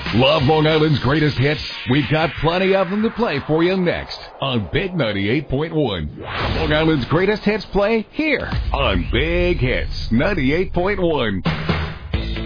Love Long Island's greatest hits? We've got plenty of them to play for you next on Big 98.1. Long Island's greatest hits play here on Big Hits 98.1.